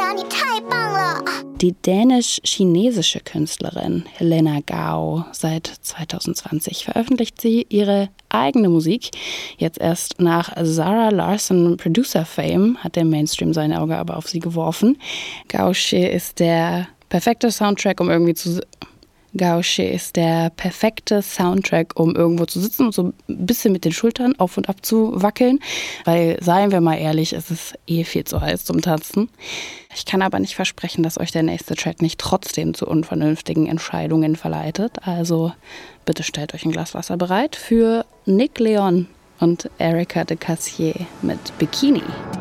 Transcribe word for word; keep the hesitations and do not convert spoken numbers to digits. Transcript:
Die dänisch-chinesische Künstlerin Helena Gao. Seit zwanzig zwanzig veröffentlicht sie ihre eigene Musik. Jetzt erst nach Zara Larsson Producer Fame hat der Mainstream sein Auge aber auf sie geworfen. Gaoxie ist der perfekte Soundtrack, um irgendwie zu... Gaoxie ist der perfekte Soundtrack, um irgendwo zu sitzen und so ein bisschen mit den Schultern auf und ab zu wackeln. Weil, seien wir mal ehrlich, es ist eh viel zu heiß zum Tanzen. Ich kann aber nicht versprechen, dass euch der nächste Track nicht trotzdem zu unvernünftigen Entscheidungen verleitet. Also bitte stellt euch ein Glas Wasser bereit für Nick Leon und Erika de Cassier mit Bikini.